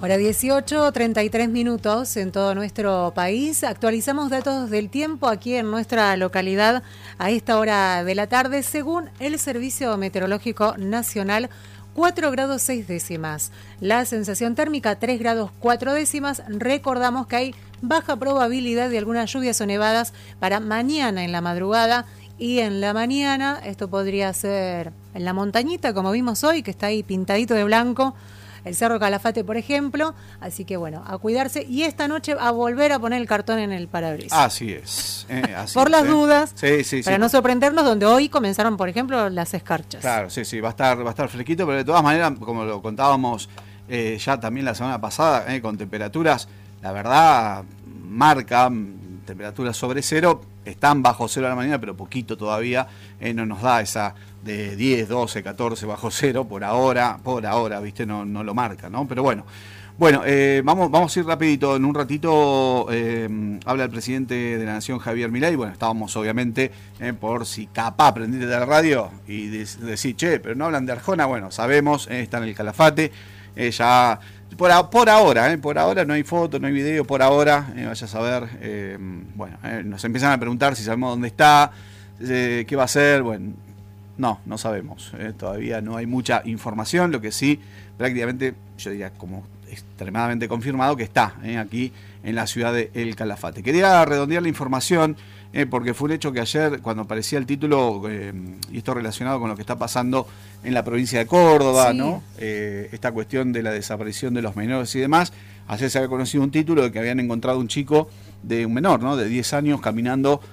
Hora 18, 33 minutos en todo nuestro país. Actualizamos datos del tiempo aquí en nuestra localidad a esta hora de la tarde. Según el Servicio Meteorológico Nacional, 4 grados 6 décimas. La sensación térmica 3 grados 4 décimas. Recordamos que hay baja probabilidad de algunas lluvias o nevadas para mañana en la madrugada y en la mañana. Esto podría ser en la montañita, como vimos hoy, que está ahí pintadito de blanco. El Cerro Calafate, por ejemplo. Así que bueno, a cuidarse. Y esta noche a volver a poner el cartón en el parabrisas. Así es. Así por las dudas. Sí, para no sorprendernos, donde hoy comenzaron, por ejemplo, las escarchas. Claro, sí, va a estar fresquito, pero de todas maneras, como lo contábamos ya también la semana pasada, con temperaturas, la verdad, marcan temperaturas sobre cero. Están bajo cero a la mañana, pero poquito todavía. No nos da esa de 10, 12, 14 bajo cero por ahora, ¿viste? No lo marca, ¿no? Pero bueno, vamos a ir rapidito. En un ratito habla el presidente de la Nación, Javier Milei. Bueno, estábamos obviamente por si capaz prendiste la radio y decir, che, pero no hablan de Arjona. Bueno, sabemos, está en el Calafate. Ya por ahora no hay foto, no hay video, por ahora, vaya a saber. Nos empiezan a preguntar si sabemos dónde está, qué va a hacer. Bueno, no sabemos, todavía no hay mucha información. Lo que sí, prácticamente, yo diría como extremadamente confirmado, que está aquí en la ciudad de El Calafate. Quería redondear la información porque fue un hecho que ayer, cuando aparecía el título, y esto relacionado con lo que está pasando en la provincia de Córdoba, sí, ¿no? Esta cuestión de la desaparición de los menores y demás. Ayer se había conocido un título de que habían encontrado un menor, ¿no? De 10 años caminando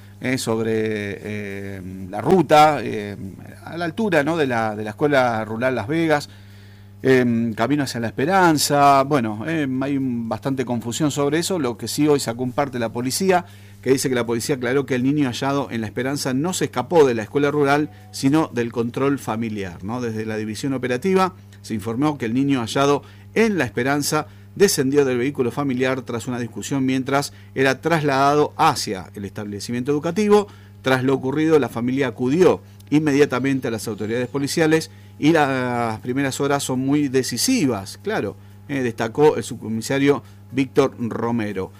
sobre la ruta, a la altura, ¿no? de la Escuela Rural Las Vegas, camino hacia La Esperanza. Bueno, hay bastante confusión sobre eso. Lo que sí, hoy sacó un parte la policía, que dice que la policía aclaró que el niño hallado en La Esperanza no se escapó de la escuela rural, sino del control familiar, ¿no? Desde la división operativa se informó que el niño hallado en La Esperanza descendió del vehículo familiar tras una discusión mientras era trasladado hacia el establecimiento educativo. Tras lo ocurrido, la familia acudió inmediatamente a las autoridades policiales y las primeras horas son muy decisivas, claro, destacó el subcomisario Víctor Romero.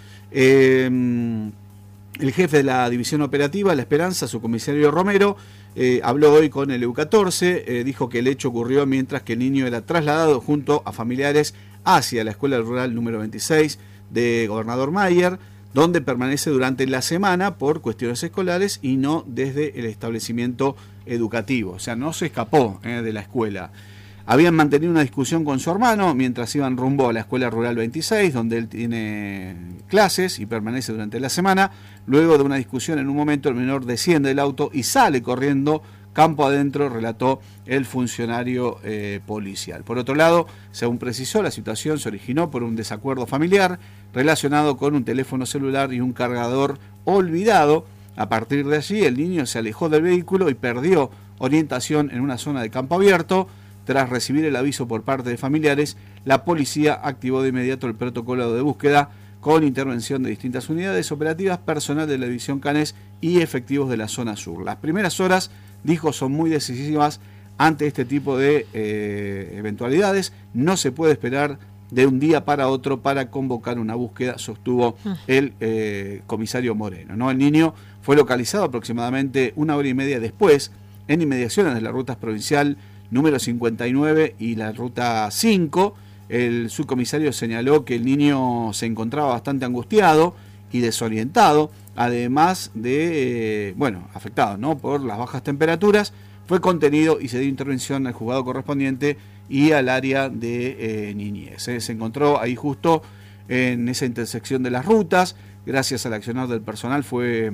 El jefe de la división operativa, La Esperanza, subcomisario Romero, habló hoy con el EU14, dijo que el hecho ocurrió mientras que el niño era trasladado junto a familiares hacia la escuela rural número 26 de Gobernador Mayer, donde permanece durante la semana por cuestiones escolares y no desde el establecimiento educativo. O sea, no se escapó de la escuela. Habían mantenido una discusión con su hermano mientras iban rumbo a la escuela rural 26, donde él tiene clases y permanece durante la semana. Luego de una discusión, en un momento el menor desciende del auto y sale corriendo campo adentro, relató el funcionario policial. Por otro lado, según precisó, la situación se originó por un desacuerdo familiar relacionado con un teléfono celular y un cargador olvidado. A partir de allí, el niño se alejó del vehículo y perdió orientación en una zona de campo abierto. Tras recibir el aviso por parte de familiares, la policía activó de inmediato el protocolo de búsqueda con intervención de distintas unidades operativas, personal de la división Canes y efectivos de la zona sur. Las primeras horas, dijo, son muy decisivas ante este tipo de eventualidades. No se puede esperar de un día para otro para convocar una búsqueda, sostuvo el comisario Moreno, ¿no? El niño fue localizado aproximadamente una hora y media después en inmediaciones de la ruta provincial número 59 y la ruta 5. El subcomisario señaló que el niño se encontraba bastante angustiado y desorientado, además de, afectado, ¿no?, por las bajas temperaturas. Fue contenido y se dio intervención al juzgado correspondiente y al área de niñez. Se encontró ahí justo en esa intersección de las rutas. Gracias al accionar del personal fue,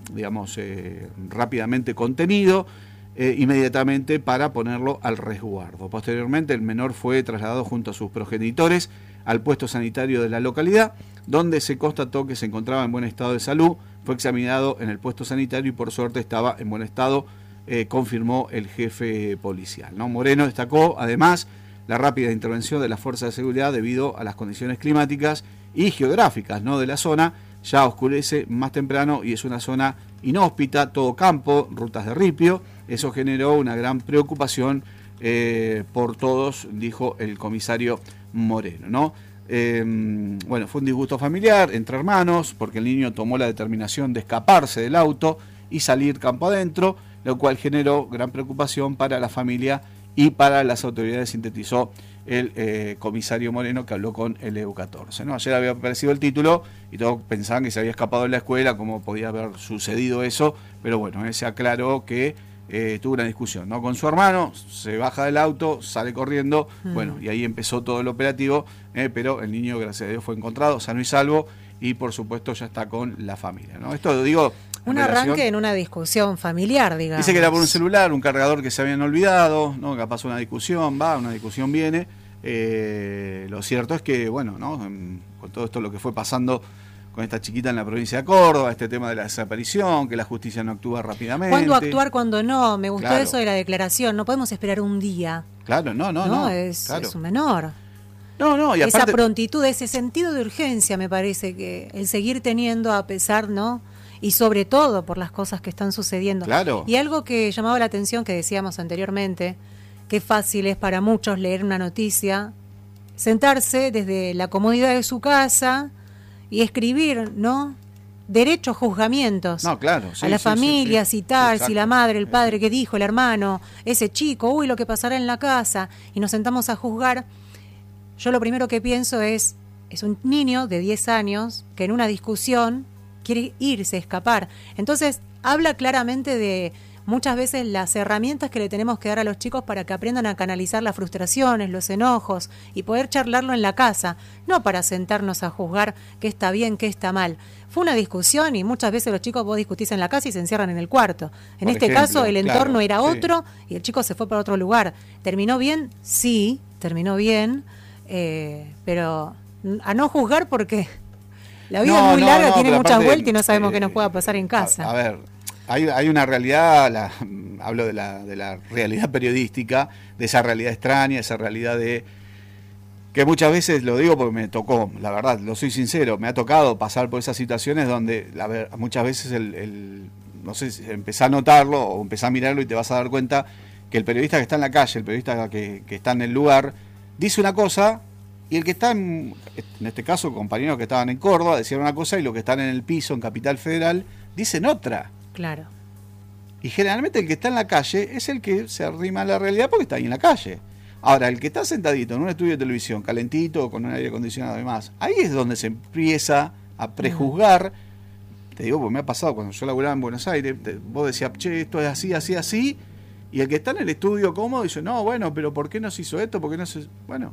rápidamente contenido inmediatamente para ponerlo al resguardo. Posteriormente, el menor fue trasladado junto a sus progenitores al puesto sanitario de la localidad, donde se constató que se encontraba en buen estado de salud. Fue examinado en el puesto sanitario y por suerte estaba en buen estado, confirmó el jefe policial, ¿no? Moreno destacó además la rápida intervención de las fuerzas de seguridad debido a las condiciones climáticas y geográficas, ¿no?, de la zona. Ya oscurece más temprano y es una zona inhóspita, todo campo, rutas de ripio. Eso generó una gran preocupación por todos, dijo el comisario Moreno, ¿no? Bueno, fue un disgusto familiar entre hermanos, porque el niño tomó la determinación de escaparse del auto y salir campo adentro, lo cual generó gran preocupación para la familia y para las autoridades, sintetizó el comisario Moreno, que habló con el EU14, ¿no? Ayer había aparecido el título y todos pensaban que se había escapado de la escuela, cómo podía haber sucedido eso, pero bueno, se aclaró que tuvo una discusión, ¿no?, con su hermano, se baja del auto, sale corriendo, bueno, y ahí empezó todo el operativo, pero el niño, gracias a Dios, fue encontrado sano y salvo, y por supuesto ya está con la familia, ¿no? Esto digo... Un arranque en una discusión familiar, digamos. Dice que era por un celular, un cargador que se habían olvidado, ¿no? Capaz una discusión va, una discusión viene. Lo cierto es que, bueno, ¿no?, con todo esto lo que fue pasando con esta chiquita en la provincia de Córdoba, este tema de la desaparición, que la justicia no actúa rápidamente. ¿Cuándo actuar, cuándo no? Me gustó, claro, eso de la declaración. No podemos esperar un día. Claro, no. Claro. Es un menor. No, y aparte... Esa prontitud, ese sentido de urgencia, me parece que el seguir teniendo, a pesar, ¿no?, y sobre todo por las cosas que están sucediendo. Claro. Y algo que llamaba la atención, que decíamos anteriormente, que fácil es para muchos leer una noticia, sentarse desde la comodidad de su casa y escribir, ¿no?, derechos, juzgamientos, no, claro, sí, a la familia, sí. citar, Exacto. si la madre, el padre, qué dijo, el hermano, ese chico, uy, lo que pasará en la casa, y nos sentamos a juzgar. Yo lo primero que pienso es un niño de 10 años que en una discusión quiere irse, escapar. Entonces, habla claramente de muchas veces las herramientas que le tenemos que dar a los chicos para que aprendan a canalizar las frustraciones, los enojos y poder charlarlo en la casa, no para sentarnos a juzgar qué está bien, qué está mal. Fue una discusión y muchas veces los chicos, vos discutís en la casa y se encierran en el cuarto. En este caso, el entorno era otro y el chico se fue para otro lugar. ¿Terminó bien? Sí, terminó bien, pero a no juzgar porque... La vida es muy larga, tiene muchas vueltas y no sabemos qué nos pueda pasar en casa. A ver, hay una realidad, hablo de la realidad periodística, de esa realidad extraña, esa realidad de... que muchas veces, lo digo porque me tocó, la verdad, lo soy sincero, me ha tocado pasar por esas situaciones donde muchas veces no sé, empezás a notarlo o empezás a mirarlo y te vas a dar cuenta que el periodista que está en la calle, el periodista que está en el lugar, dice una cosa... Y el que está, en este caso, compañeros que estaban en Córdoba, decían una cosa y los que están en el piso, en Capital Federal, dicen otra. Claro. Y generalmente el que está en la calle es el que se arrima a la realidad porque está ahí en la calle. Ahora, el que está sentadito en un estudio de televisión, calentito, con un aire acondicionado y demás, ahí es donde se empieza a prejuzgar. Te digo, porque me ha pasado cuando yo laburaba en Buenos Aires, vos decías, che, esto es así, así, así, y el que está en el estudio cómodo dice, no, bueno, pero ¿por qué no se hizo esto? ¿Por qué no se...? Bueno...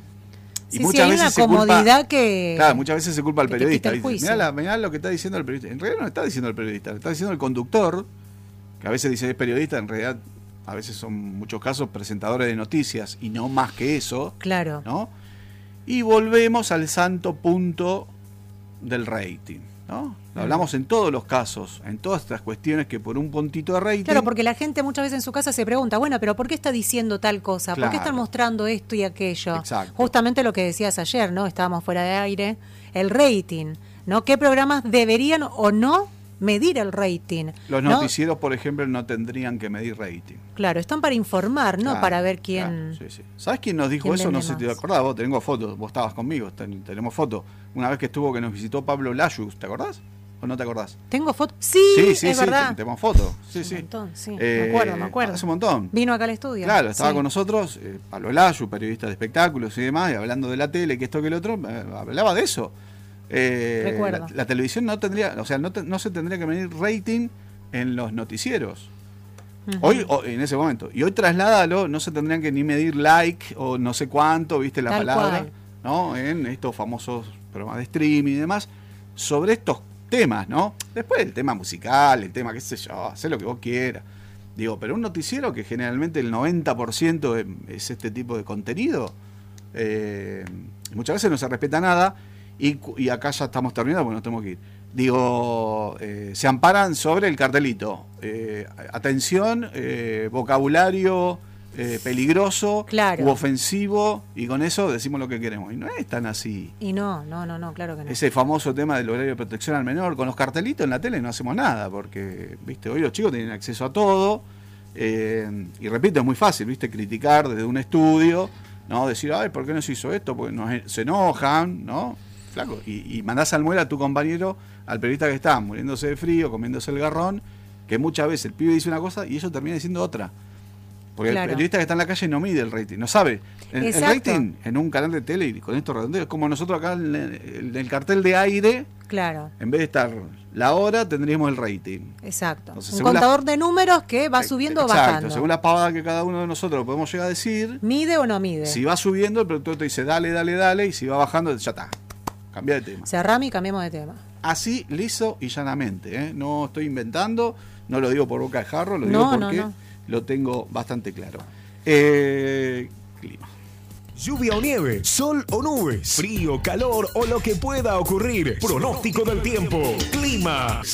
Y sí, muchas veces una comodidad que... Claro, muchas veces se culpa al periodista. Mirá lo que está diciendo el periodista. En realidad no está diciendo el periodista, está diciendo el conductor, que a veces dice es periodista, en realidad a veces son muchos casos presentadores de noticias y no más que eso. Claro. ¿No? Y volvemos al santo punto del rating, ¿no? Lo hablamos en todos los casos, en todas estas cuestiones que por un puntito de rating... Claro, porque la gente muchas veces en su casa se pregunta, bueno, pero ¿por qué está diciendo tal cosa? Claro. ¿Por qué están mostrando esto y aquello? Exacto. Justamente lo que decías ayer, ¿no? Estábamos fuera de aire, el rating, ¿no? ¿Qué programas deberían o no medir el rating? Los ¿no? noticieros, por ejemplo, no tendrían que medir rating. Claro, están para informar, no claro, para ver quién... Claro, sí. ¿Sabes quién nos dijo eso? No sé si te acordás, vos tengo fotos, vos estabas conmigo, tenemos fotos. Una vez que estuvo, que nos visitó Pablo Layus, ¿te acordás? ¿O no te acordás? ¿Tengo fotos? Sí, es verdad. Tenemos fotos. Sí, un montón, sí. Me acuerdo. Hace un montón. Vino acá al estudio. Claro, estaba con nosotros, Pablo Layus, periodista de espectáculos y demás, y hablando de la tele, que esto, que el otro, hablaba de eso. Recuerdo. La televisión no tendría, o sea, no se tendría que medir rating en los noticieros. Hoy, en ese momento. Y hoy trasládalo, no se tendrían que ni medir like o no sé cuánto, viste la Tal palabra, cual. ¿no? En estos famosos programas de streaming y demás, sobre estos temas, ¿no? Después el tema musical, el tema, qué sé yo, hacer lo que vos quieras. Digo, pero un noticiero que generalmente el 90% es este tipo de contenido, muchas veces no se respeta nada, y acá ya estamos terminando porque nos tenemos que ir. Digo, se amparan sobre el cartelito. Atención, vocabulario peligroso, claro, u ofensivo, y con eso decimos lo que queremos. Y no es tan así. Y no, claro que no. Ese famoso tema del horario de protección al menor, con los cartelitos en la tele no hacemos nada, porque, viste, hoy los chicos tienen acceso a todo, y repito, es muy fácil, viste, criticar desde un estudio, ¿no? Decir, ay, ¿por qué no se hizo esto? Porque se enojan, ¿no? Flaco. Y mandás al muere a tu compañero, al periodista que está muriéndose de frío, comiéndose el garrón, que muchas veces el pibe dice una cosa y ellos termina diciendo otra. Porque el periodista que está en la calle no mide el rating, no sabe. El rating en un canal de tele, y con esto redondeo, es como nosotros acá en el cartel de aire, en vez de estar la hora, tendríamos el rating. Exacto. Entonces, un contador de números que va subiendo o bajando. Según la pavada que cada uno de nosotros podemos llegar a decir. ¿Mide o no mide? Si va subiendo, el productor te dice dale, dale, dale, y si va bajando, ya está. Cambia de tema. Cerramos y cambiamos de tema. Así, liso y llanamente, ¿eh? No estoy inventando, no lo digo por boca de jarro, lo digo porque lo tengo bastante claro. Clima. Lluvia o nieve, sol o nubes, frío, calor o lo que pueda ocurrir. Pronóstico del tiempo. Clima.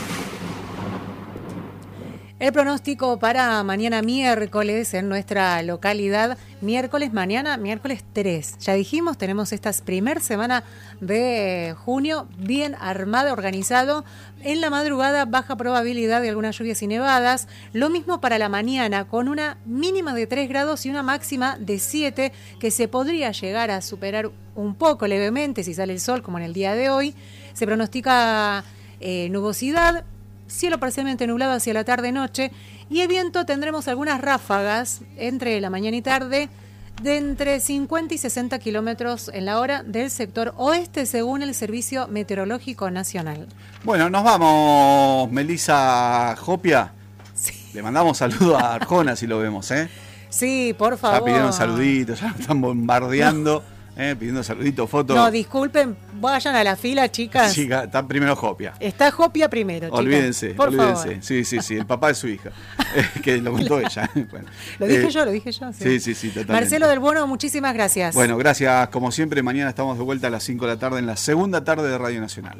El pronóstico para mañana miércoles en nuestra localidad, mañana miércoles 3. Ya dijimos, tenemos esta primer semana de junio bien armado, organizado. En la madrugada baja probabilidad de algunas lluvias y nevadas. Lo mismo para la mañana, con una mínima de 3 grados y una máxima de 7, que se podría llegar a superar un poco levemente si sale el sol, como en el día de hoy. Se pronostica nubosidad, cielo parcialmente nublado hacia la tarde-noche, y el viento tendremos algunas ráfagas entre la mañana y tarde de entre 50 y 60 kilómetros en la hora del sector oeste, según el Servicio Meteorológico Nacional. Bueno, nos vamos, Melissa Jopia. Sí. Le mandamos saludos a Arjona si lo vemos, ¿eh? Sí, por favor. Ya pidieron saluditos, ya nos están bombardeando. Pidiendo saluditos, fotos. No, disculpen, vayan a la fila, chicas. Chica, está primero Jopia. Está Jopia primero, chicas. Olvídense. Favor. Sí, el papá de su hija. Que lo contó ella. Bueno, lo dije yo. Sí, totalmente. Marcelo del Bono, muchísimas gracias. Bueno, gracias como siempre. Mañana estamos de vuelta a las 5 de la tarde en la segunda tarde de Radio Nacional.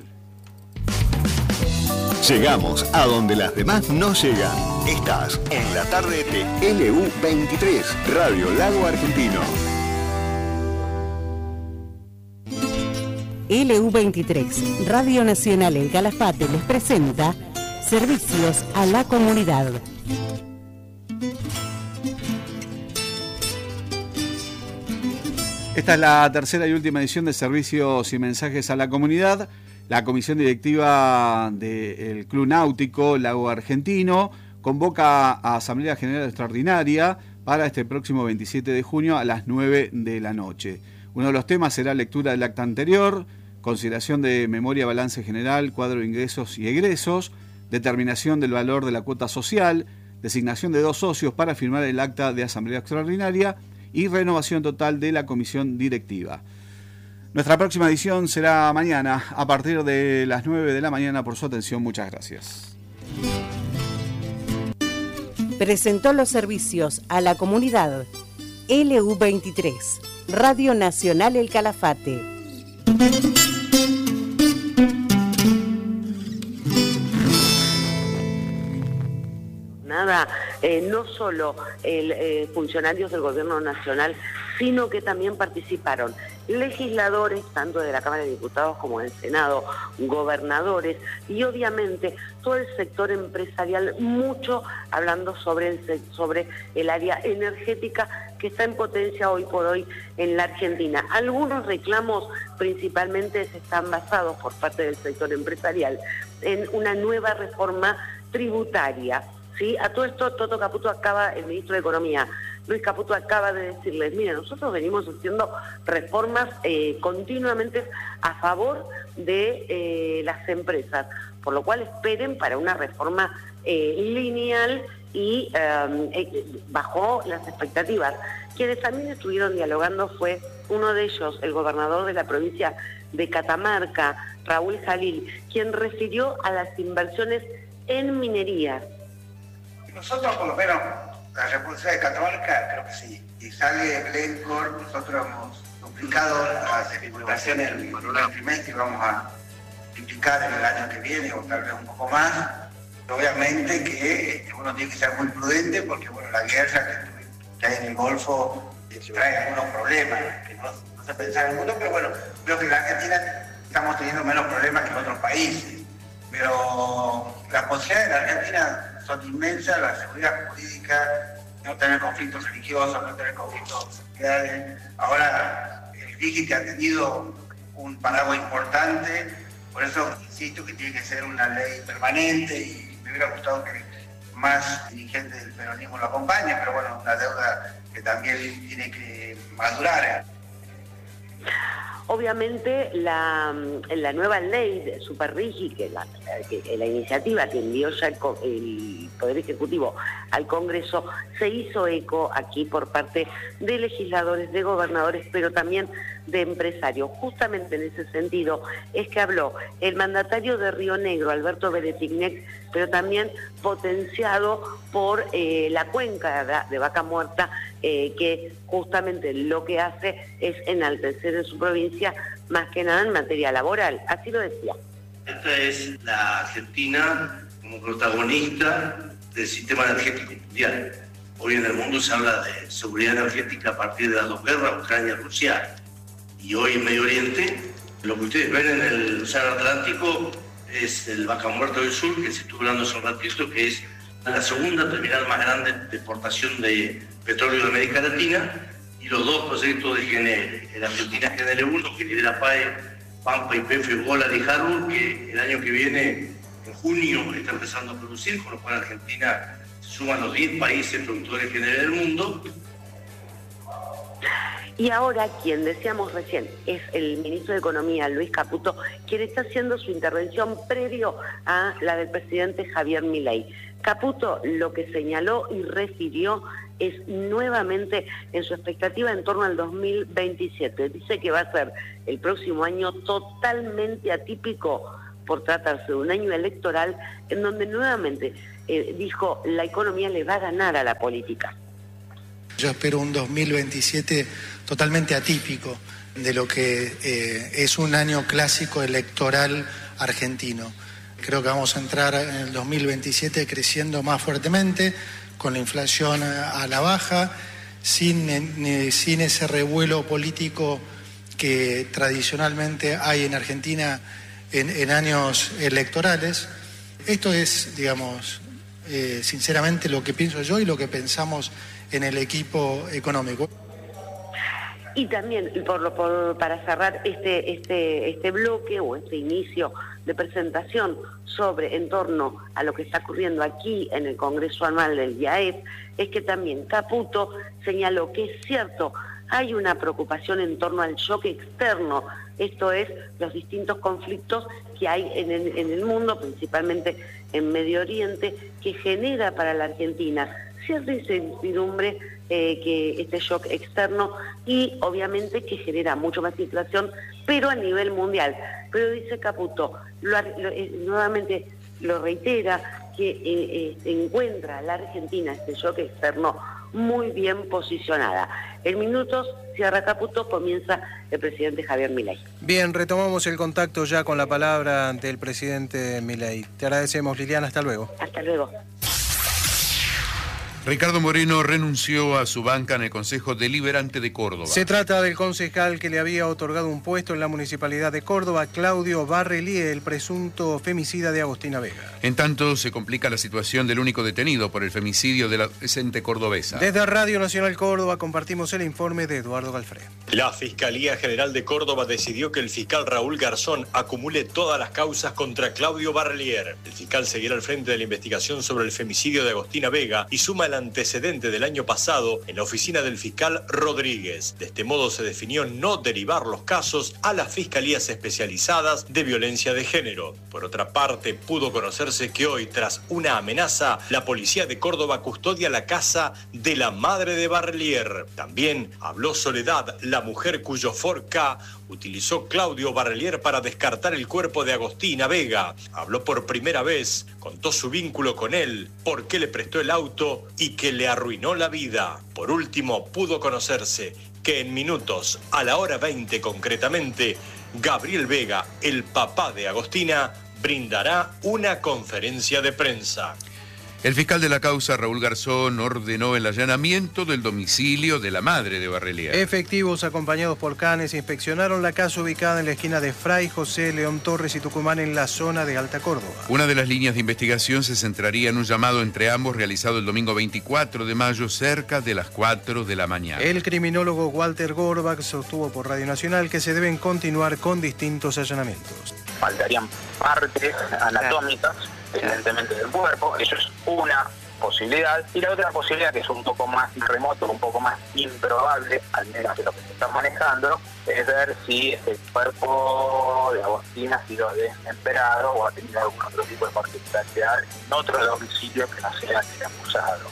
Llegamos a donde las demás no llegan. Estás en la tarde de LU23, Radio Lago Argentino. LU23, Radio Nacional El Calafate les presenta Servicios a la Comunidad. Esta es la tercera y última edición de Servicios y Mensajes a la Comunidad. La comisión directiva del Club Náutico Lago Argentino convoca a Asamblea General Extraordinaria para este próximo 27 de junio a las 9 de la noche. Uno de los temas será lectura del acta anterior, consideración de memoria, balance general, cuadro de ingresos y egresos, determinación del valor de la cuota social, designación de 2 socios para firmar el acta de asamblea extraordinaria y renovación total de la comisión directiva. Nuestra próxima edición será mañana a partir de las 9 de la mañana. Por su atención, muchas gracias. Presentó los servicios a la comunidad LU23, Radio Nacional El Calafate. No solo funcionarios del gobierno nacional, sino que también participaron legisladores, tanto de la Cámara de Diputados como del Senado, gobernadores y obviamente todo el sector empresarial, mucho hablando sobre el área energética que está en potencia hoy por hoy en la Argentina. Algunos reclamos principalmente están basados por parte del sector empresarial en una nueva reforma tributaria. ¿Sí? A todo esto, Toto Caputo el ministro de Economía, Luis Caputo acaba de decirles, mira, nosotros venimos haciendo reformas continuamente a favor de las empresas, por lo cual esperen para una reforma lineal y bajo las expectativas. Quienes también estuvieron dialogando fue uno de ellos, el gobernador de la provincia de Catamarca, Raúl Jalil, quien refirió a las inversiones en minería. Nosotros, por lo menos, la República de Catamarca, creo que sí. Y sale Glencore, nosotros hemos duplicado las inversiones en el trimestre y vamos a duplicar en el año que viene o tal vez un poco más. Obviamente que uno tiene que ser muy prudente porque bueno, la guerra que hay en el Golfo trae algunos problemas, que no se pensaba en el mundo, pero bueno, creo que en la Argentina estamos teniendo menos problemas que en otros países. Pero las posibilidades en la Argentina son inmensas, la seguridad jurídica no tener conflictos religiosos, no tener conflictos sociales. Ahora el DIGIT ha tenido un paraguas importante, por eso insisto que tiene que ser una ley permanente y me hubiera gustado que más dirigentes del peronismo lo acompañen, pero bueno, una deuda que también tiene que madurar. Obviamente la nueva ley de Superrigi, que la iniciativa que envió ya el Poder Ejecutivo al Congreso, se hizo eco aquí por parte de legisladores, de gobernadores, pero también de empresarios. Justamente en ese sentido es que habló el mandatario de Río Negro, Alberto Beretignex, pero también potenciado por la cuenca de Vaca Muerta, que justamente lo que hace es enaltecer en su provincia, más que nada en materia laboral. Así lo decía. Esta es la Argentina como protagonista del sistema energético mundial. Hoy en el mundo se habla de seguridad energética a partir de las dos guerras, Ucrania y Rusia. Y hoy en Medio Oriente, lo que ustedes ven en el Océano Atlántico es el Vaca Muerta del Sur, que se estuvo hablando hace un ratito, que es la segunda terminal más grande de exportación de petróleo de América Latina, y los dos proyectos de GNL. El Argentina GNL 1, que lidera PAE, Pampa, YPF, Golar y Harbour, que el año que viene, en junio, está empezando a producir, con lo cual Argentina se suman los 10 países productores GNL del mundo. Y ahora, quien decíamos recién, es el ministro de Economía, Luis Caputo, quien está haciendo su intervención previo a la del presidente Javier Milei. Caputo lo que señaló y refirió es nuevamente en su expectativa en torno al 2027. Dice que va a ser el próximo año totalmente atípico por tratarse de un año electoral en donde nuevamente, dijo, la economía le va a ganar a la política. Yo espero un 2027 totalmente atípico de lo que es un año clásico electoral argentino. Creo que vamos a entrar en el 2027 creciendo más fuertemente, con la inflación a la baja, sin ese revuelo político que tradicionalmente hay en Argentina en años electorales. Esto es, digamos, sinceramente lo que pienso yo y lo que pensamos en el equipo económico. Y también, para cerrar este bloque o este inicio de presentación en torno a lo que está ocurriendo aquí en el Congreso Anual del IAEP, es que también Caputo señaló que es cierto, hay una preocupación en torno al shock externo, esto es, los distintos conflictos que hay en el mundo, principalmente en Medio Oriente, que genera para la Argentina cierta incertidumbre, que este shock externo, y obviamente que genera mucho más inflación, pero a nivel mundial. Pero dice Caputo, nuevamente lo reitera, que encuentra a la Argentina este shock externo muy bien posicionada. En minutos cierra Caputo, comienza el presidente Javier Milei. Bien, retomamos el contacto ya con la palabra del presidente Milei. Te agradecemos, Liliana, hasta luego. Hasta luego. Ricardo Moreno renunció a su banca en el Consejo Deliberante de Córdoba. Se trata del concejal que le había otorgado un puesto en la Municipalidad de Córdoba, Claudio Barrelier, el presunto femicida de Agostina Vega. En tanto, se complica la situación del único detenido por el femicidio de la adolescente cordobesa. Desde Radio Nacional Córdoba compartimos el informe de Eduardo Galfré. La Fiscalía General de Córdoba decidió que el fiscal Raúl Garzón acumule todas las causas contra Claudio Barrelier. El fiscal seguirá al frente de la investigación sobre el femicidio de Agostina Vega y suma el antecedente del año pasado en la oficina del fiscal Rodríguez. De este modo se definió no derivar los casos a las fiscalías especializadas de violencia de género. Por otra parte, pudo conocerse que hoy, tras una amenaza, la policía de Córdoba custodia la casa de la madre de Barrelier. También habló Soledad, la mujer cuyo Ford K utilizó Claudio Barrelier para descartar el cuerpo de Agostina Vega. Habló por primera vez, contó su vínculo con él, por qué le prestó el auto y que le arruinó la vida. Por último, pudo conocerse que en minutos, a la hora 20 concretamente, Gabriel Vega, el papá de Agostina, brindará una conferencia de prensa. El fiscal de la causa, Raúl Garzón, ordenó el allanamiento del domicilio de la madre de Barrelier. Efectivos acompañados por canes inspeccionaron la casa ubicada en la esquina de Fray José, León Torres y Tucumán en la zona de Alta Córdoba. Una de las líneas de investigación se centraría en un llamado entre ambos realizado el domingo 24 de mayo cerca de las 4 de la mañana. El criminólogo Walter Gorbach sostuvo por Radio Nacional que se deben continuar con distintos allanamientos. Faltarían partes anatómicas, evidentemente, del cuerpo. Eso es una posibilidad. Y la otra posibilidad, que es un poco más remoto, un poco más improbable, al menos de lo que se está manejando, es ver si el cuerpo de Agostina ha sido desmembrado o ha tenido algún otro tipo de particularidad en otro domicilio que no sea el acusado.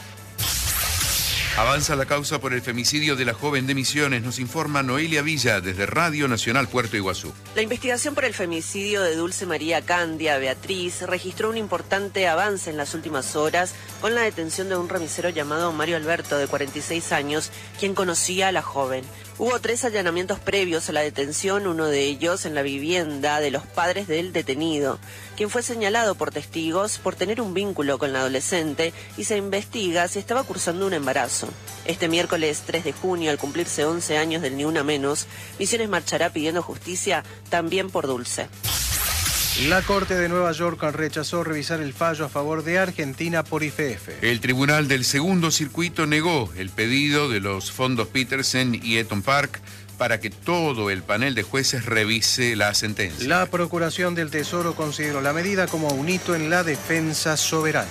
Avanza la causa por el femicidio de la joven de Misiones, nos informa Noelia Villa desde Radio Nacional Puerto Iguazú. La investigación por el femicidio de Dulce María Candia Beatriz registró un importante avance en las últimas horas con la detención de un remisero llamado Mario Alberto, de 46 años, quien conocía a la joven. Hubo 3 allanamientos previos a la detención, uno de ellos en la vivienda de los padres del detenido, quien fue señalado por testigos por tener un vínculo con la adolescente y se investiga si estaba cursando un embarazo. Este miércoles 3 de junio, al cumplirse 11 años del Ni Una Menos, Misiones marchará pidiendo justicia también por Dulce. La Corte de Nueva York rechazó revisar el fallo a favor de Argentina por YPF. El Tribunal del Segundo Circuito negó el pedido de los fondos Petersen y Eton Park para que todo el panel de jueces revise la sentencia. La Procuración del Tesoro consideró la medida como un hito en la defensa soberana.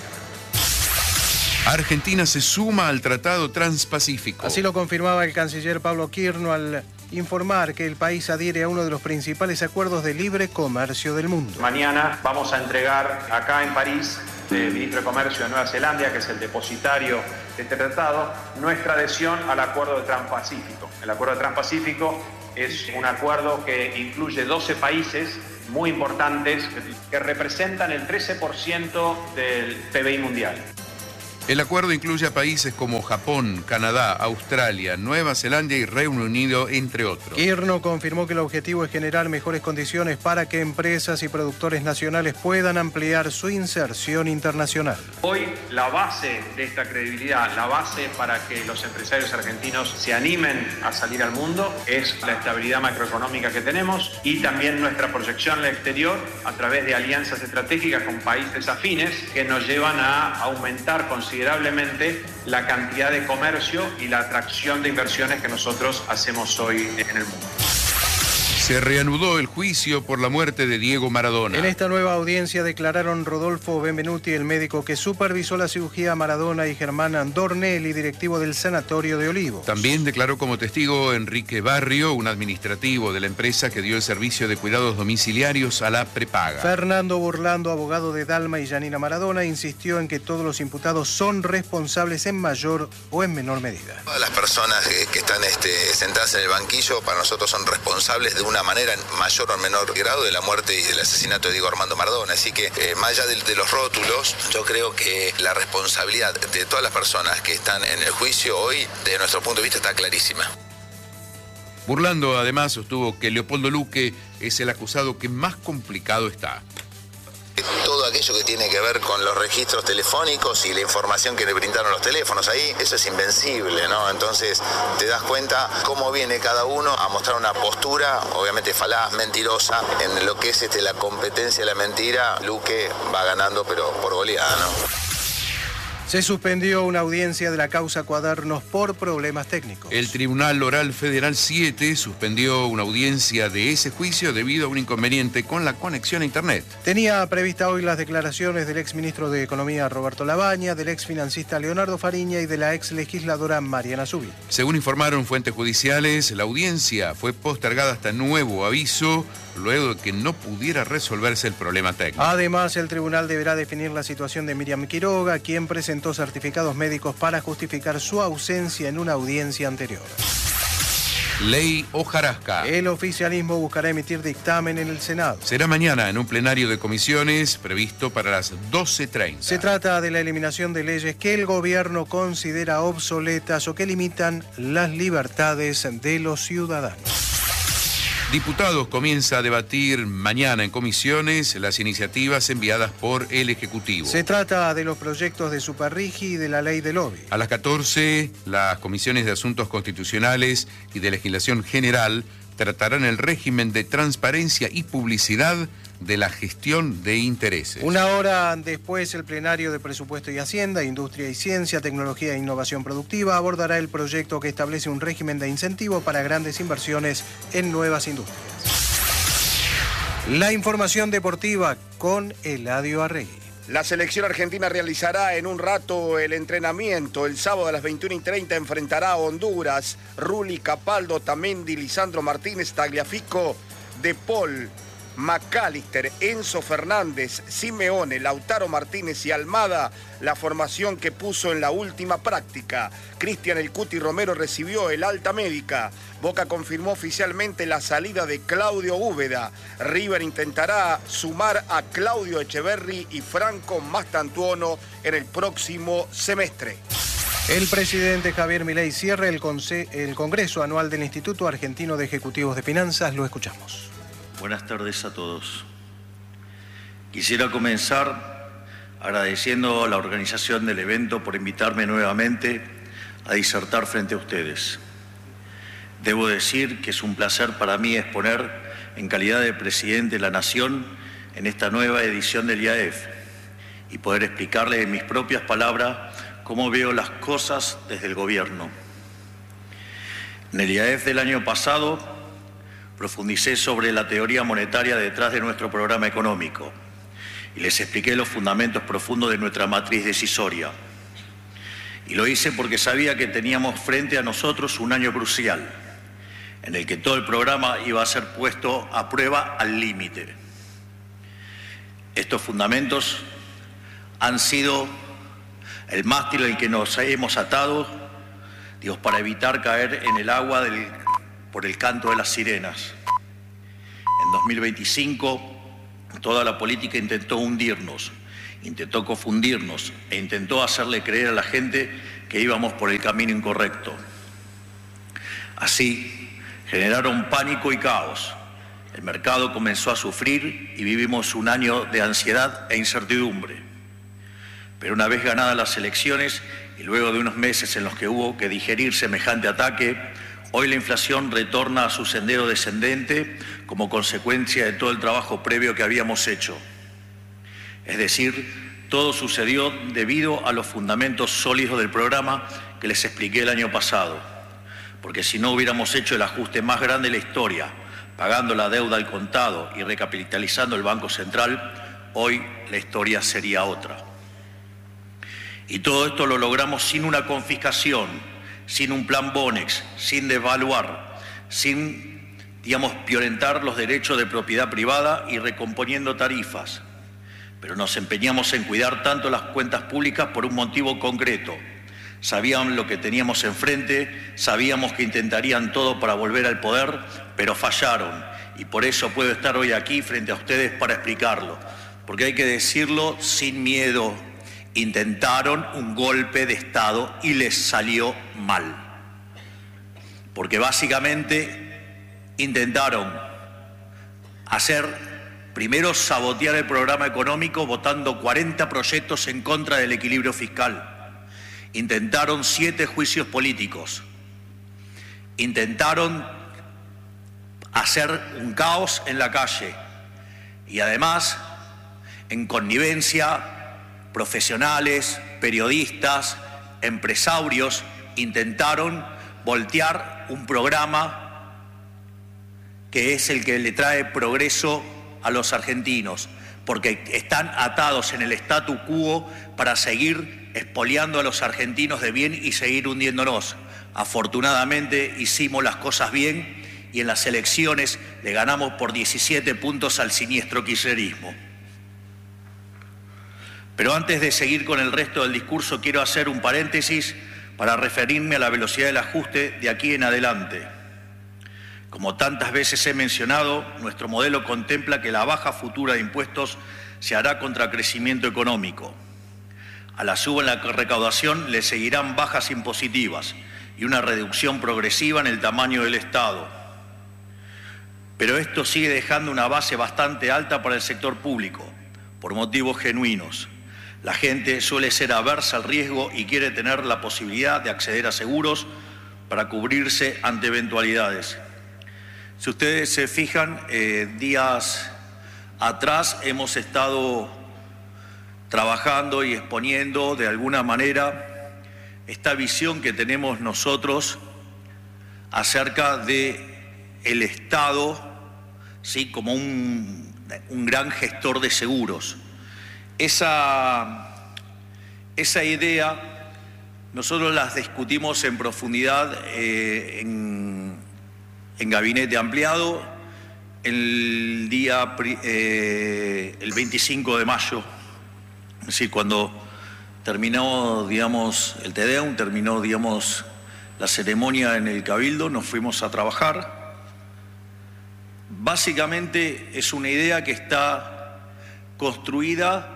Argentina se suma al Tratado Transpacífico. Así lo confirmaba el canciller Pablo Quirno al informar que el país adhiere a uno de los principales acuerdos de libre comercio del mundo. Mañana vamos a entregar acá en París, el ministro de Comercio de Nueva Zelanda, que es el depositario de este tratado, nuestra adhesión al acuerdo de Transpacífico. El acuerdo de Transpacífico es un acuerdo que incluye 12 países muy importantes que representan el 13% del PBI mundial. El acuerdo incluye a países como Japón, Canadá, Australia, Nueva Zelanda y Reino Unido, entre otros. Quirno confirmó que el objetivo es generar mejores condiciones para que empresas y productores nacionales puedan ampliar su inserción internacional. Hoy la base de esta credibilidad, la base para que los empresarios argentinos se animen a salir al mundo es la estabilidad macroeconómica que tenemos y también nuestra proyección al exterior a través de alianzas estratégicas con países afines que nos llevan a aumentar considerablemente la cantidad de comercio y la atracción de inversiones que nosotros hacemos hoy en el mundo. Se reanudó el juicio por la muerte de Diego Maradona. En esta nueva audiencia declararon Rodolfo Benvenuti, el médico que supervisó la cirugía a Maradona, y Germán Andornelli, directivo del Sanatorio de Olivos. También declaró como testigo Enrique Barrio, un administrativo de la empresa que dio el servicio de cuidados domiciliarios a la prepaga. Fernando Burlando, abogado de Dalma y Janina Maradona, insistió en que todos los imputados son responsables en mayor o en menor medida. Todas las personas que están sentadas en el banquillo para nosotros son responsables de una manera en mayor o menor grado de la muerte y del asesinato de Diego Armando Maradona. Así que más allá de los rótulos, yo creo que la responsabilidad de todas las personas que están en el juicio hoy, desde nuestro punto de vista, está clarísima. Burlando además sostuvo que Leopoldo Luque es el acusado que más complicado está. Todo aquello que tiene que ver con los registros telefónicos y la información que le brindaron los teléfonos ahí, eso es invencible, ¿no? Entonces te das cuenta cómo viene cada uno a mostrar una postura, obviamente falaz, mentirosa, en lo que es la competencia de la mentira. Luque va ganando, pero por goleada, ¿no? Se suspendió una audiencia de la causa Cuadernos por problemas técnicos. El Tribunal Oral Federal 7 suspendió una audiencia de ese juicio debido a un inconveniente con la conexión a Internet. Tenía prevista hoy las declaraciones del exministro de Economía Roberto Labaña, del exfinancista Leonardo Fariña y de la exlegisladora Mariana Zubí. Según informaron fuentes judiciales, la audiencia fue postergada hasta nuevo aviso, luego de que no pudiera resolverse el problema técnico. Además, el tribunal deberá definir la situación de Miriam Quiroga, quien presentó certificados médicos para justificar su ausencia en una audiencia anterior. Ley hojarasca. El oficialismo buscará emitir dictamen en el Senado. Será mañana en un plenario de comisiones previsto para las 12:30. Se trata de la eliminación de leyes que el gobierno considera obsoletas o que limitan las libertades de los ciudadanos. Diputados comienza a debatir mañana en comisiones las iniciativas enviadas por el Ejecutivo. Se trata de los proyectos de Superrigi y de la ley del lobby. A las 14, las comisiones de Asuntos Constitucionales y de Legislación General tratarán el régimen de transparencia y publicidad de la gestión de intereses. Una hora después, el plenario de Presupuesto y Hacienda, Industria y Ciencia, Tecnología e Innovación Productiva abordará el proyecto que establece un régimen de incentivo para grandes inversiones en nuevas industrias. La información deportiva con Eladio Arregui. La selección argentina realizará en un rato el entrenamiento. El sábado a las 21:30 enfrentará a Honduras. Rulli, Capaldo, Tamendi, Lisandro Martínez, Tagliafico, De Paul, McAllister, Enzo Fernández, Simeone, Lautaro Martínez y Almada, la formación que puso en la última práctica. Cristian El Cuti Romero recibió el alta médica. Boca confirmó oficialmente la salida de Claudio Úbeda. River intentará sumar a Claudio Echeverri y Franco Mastantuono en el próximo semestre. El presidente Javier Milei cierra el Congreso Anual del Instituto Argentino de Ejecutivos de Finanzas. Lo escuchamos. Buenas tardes a todos. Quisiera comenzar agradeciendo a la organización del evento por invitarme nuevamente a disertar frente a ustedes. Debo decir que es un placer para mí exponer en calidad de presidente de la Nación en esta nueva edición del IAEF y poder explicarles en mis propias palabras cómo veo las cosas desde el gobierno. En el IAEF del año pasado profundicé sobre la teoría monetaria detrás de nuestro programa económico y les expliqué los fundamentos profundos de nuestra matriz decisoria. Y lo hice porque sabía que teníamos frente a nosotros un año crucial, en el que todo el programa iba a ser puesto a prueba al límite. Estos fundamentos han sido el mástil al que nos hemos atado, para evitar caer en el agua por el canto de las sirenas. En 2025, toda la política intentó hundirnos, intentó confundirnos e intentó hacerle creer a la gente que íbamos por el camino incorrecto. Así, generaron pánico y caos. El mercado comenzó a sufrir y vivimos un año de ansiedad e incertidumbre. Pero una vez ganadas las elecciones y luego de unos meses en los que hubo que digerir semejante ataque, hoy la inflación retorna a su sendero descendente como consecuencia de todo el trabajo previo que habíamos hecho. Es decir, todo sucedió debido a los fundamentos sólidos del programa que les expliqué el año pasado. Porque si no hubiéramos hecho el ajuste más grande de la historia, pagando la deuda al contado y recapitalizando el Banco Central, hoy la historia sería otra. Y todo esto lo logramos sin una confiscación, sin un plan Bonex, sin devaluar, sin, violentar los derechos de propiedad privada y recomponiendo tarifas. Pero nos empeñamos en cuidar tanto las cuentas públicas por un motivo concreto. Sabían lo que teníamos enfrente, sabíamos que intentarían todo para volver al poder, pero fallaron. Y por eso puedo estar hoy aquí frente a ustedes para explicarlo. Porque hay que decirlo sin miedo. Intentaron un golpe de Estado y les salió mal. Porque básicamente intentaron primero sabotear el programa económico votando 40 proyectos en contra del equilibrio fiscal. Intentaron 7 juicios políticos. Intentaron hacer un caos en la calle. Y además, en connivencia, profesionales, periodistas, empresarios intentaron voltear un programa que es el que le trae progreso a los argentinos, porque están atados en el statu quo para seguir expoliando a los argentinos de bien y seguir hundiéndonos. Afortunadamente hicimos las cosas bien y en las elecciones le ganamos por 17 puntos al siniestro kirchnerismo. Pero antes de seguir con el resto del discurso, quiero hacer un paréntesis para referirme a la velocidad del ajuste de aquí en adelante. Como tantas veces he mencionado, nuestro modelo contempla que la baja futura de impuestos se hará contra crecimiento económico. A la suba en la recaudación le seguirán bajas impositivas y una reducción progresiva en el tamaño del Estado. pero esto sigue dejando una base bastante alta para el sector público, por motivos genuinos. La gente suele ser aversa al riesgo y quiere tener la posibilidad de acceder a seguros para cubrirse ante eventualidades. Si ustedes se fijan, días atrás hemos estado trabajando y exponiendo de alguna manera esta visión que tenemos nosotros acerca de el Estado, ¿sí?, como un gran gestor de seguros. Esa idea nosotros las discutimos en profundidad en gabinete ampliado el 25 de mayo, es decir, cuando terminó, digamos, el Te Deum, terminó, digamos, la ceremonia en el Cabildo, nos fuimos a trabajar. Básicamente es una idea que está construida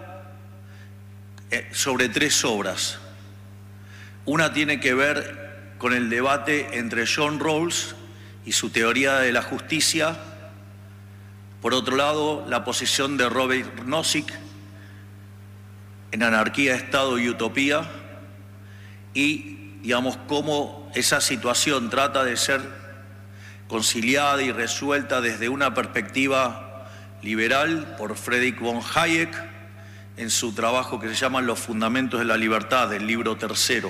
sobre 3 obras. Una tiene que ver con el debate entre John Rawls y su teoría de la justicia. Por otro lado, la posición de Robert Nozick en Anarquía, Estado y Utopía. Y, digamos, cómo esa situación trata de ser conciliada y resuelta desde una perspectiva liberal por Friedrich von Hayek en su trabajo que se llama Los Fundamentos de la Libertad, del libro 3.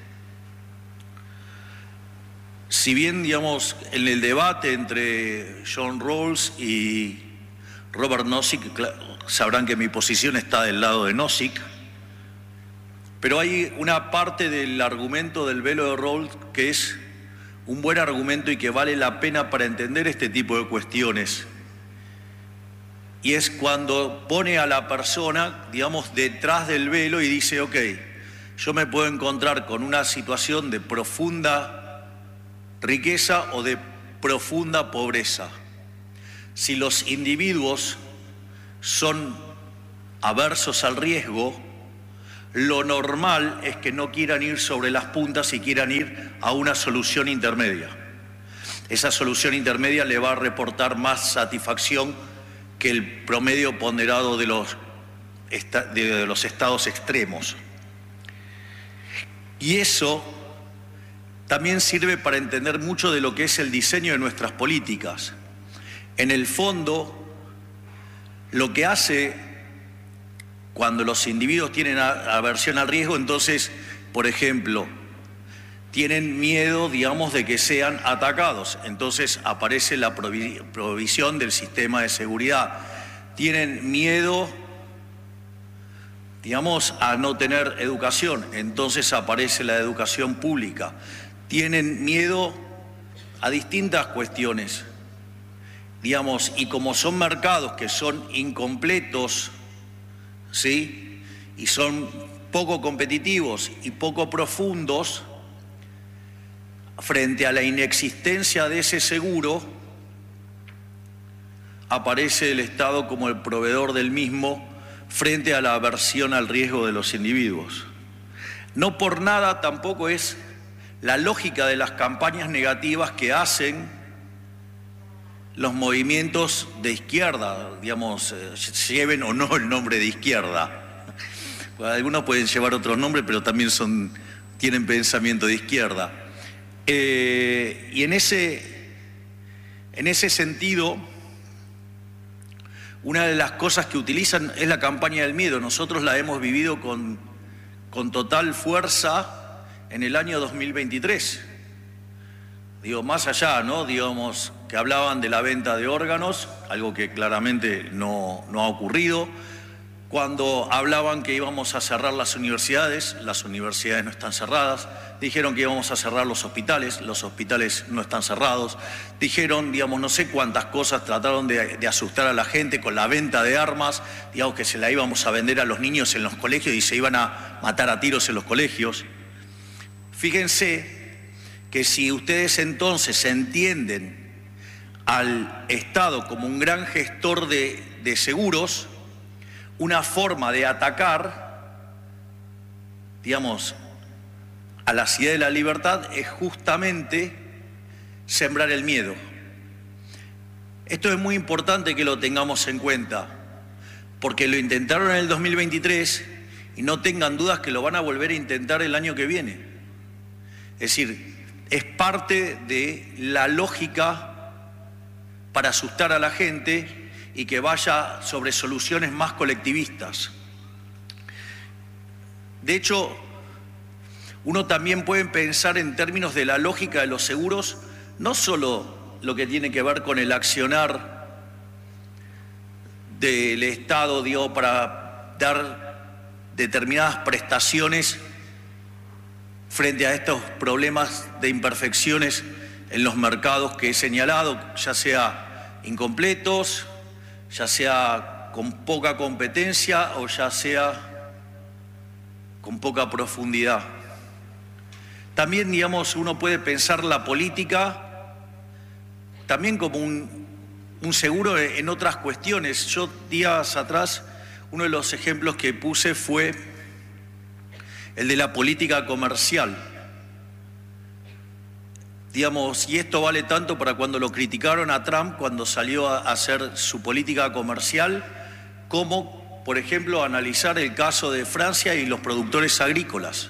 Si bien, digamos, en el debate entre John Rawls y Robert Nozick, sabrán que mi posición está del lado de Nozick, pero hay una parte del argumento del velo de Rawls que es un buen argumento y que vale la pena para entender este tipo de cuestiones. Y es cuando pone a la persona, digamos, detrás del velo y dice, ok, yo me puedo encontrar con una situación de profunda riqueza o de profunda pobreza. Si los individuos son aversos al riesgo, lo normal es que no quieran ir sobre las puntas y quieran ir a una solución intermedia. Esa solución intermedia le va a reportar más satisfacción que el promedio ponderado de los estados extremos. Y eso también sirve para entender mucho de lo que es el diseño de nuestras políticas. En el fondo, lo que hace cuando los individuos tienen aversión al riesgo, entonces, por ejemplo, tienen miedo, digamos, de que sean atacados. Entonces aparece la provisión del sistema de seguridad. Tienen miedo, digamos, a no tener educación. Entonces aparece la educación pública. Tienen miedo a distintas cuestiones, digamos, y como son mercados que son incompletos, ¿sí?, y son poco competitivos y poco profundos, frente a la inexistencia de ese seguro, aparece el Estado como el proveedor del mismo frente a la aversión al riesgo de los individuos. No por nada tampoco es la lógica de las campañas negativas que hacen los movimientos de izquierda, digamos, lleven o no el nombre de izquierda. Algunos pueden llevar otros nombres, pero también tienen pensamiento de izquierda. Y en ese sentido, una de las cosas que utilizan es la campaña del miedo. Nosotros la hemos vivido con total fuerza en el año 2023. Digo, más allá, ¿no?, digamos, que hablaban de la venta de órganos, algo que claramente no ha ocurrido. Cuando hablaban que íbamos a cerrar las universidades no están cerradas. Dijeron que íbamos a cerrar los hospitales no están cerrados. Dijeron, digamos, no sé cuántas cosas, trataron de asustar a la gente con la venta de armas, digamos, que se la íbamos a vender a los niños en los colegios y se iban a matar a tiros en los colegios. Fíjense que si ustedes entonces entienden al Estado como un gran gestor de seguros, una forma de atacar, digamos, a la ciudad de la libertad es justamente sembrar el miedo. Esto es muy importante que lo tengamos en cuenta, porque lo intentaron en el 2023 y no tengan dudas que lo van a volver a intentar el año que viene. Es decir, es parte de la lógica para asustar a la gente y que vaya sobre soluciones más colectivistas. De hecho, uno también puede pensar en términos de la lógica de los seguros, no solo lo que tiene que ver con el accionar del Estado, digo, para dar determinadas prestaciones frente a estos problemas de imperfecciones en los mercados que he señalado, ya sea incompletos, ya sea con poca competencia o ya sea con poca profundidad. También, digamos, uno puede pensar la política también como un seguro en otras cuestiones. Yo días atrás, uno de los ejemplos que puse fue el de la política comercial. Digamos, y esto vale tanto para cuando lo criticaron a Trump cuando salió a hacer su política comercial, como, por ejemplo, analizar el caso de Francia y los productores agrícolas.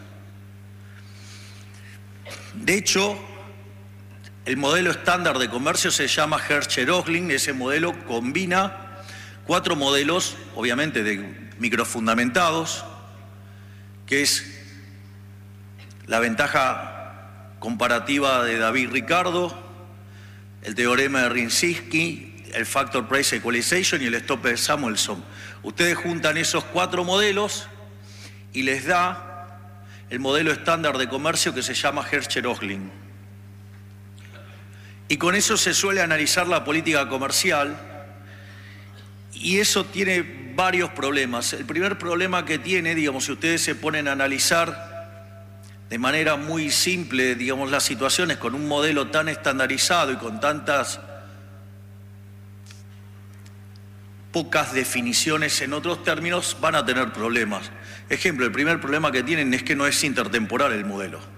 De hecho, el modelo estándar de comercio se llama Hertzsche-Röchling. Ese modelo combina 4 modelos, obviamente de microfundamentados, que es la ventaja comparativa de David Ricardo, el teorema de Rinzinski, el Factor Price Equalization y el Stopper Samuelson. Ustedes juntan esos 4 modelos y les da el modelo estándar de comercio que se llama Hertzsche-Röchling. Y con eso se suele analizar la política comercial y eso tiene varios problemas. El primer problema que tiene, digamos, si ustedes se ponen a analizar de manera muy simple, digamos, las situaciones con un modelo tan estandarizado y con tantas pocas definiciones en otros términos, van a tener problemas. Ejemplo, el primer problema que tienen es que no es intertemporal el modelo.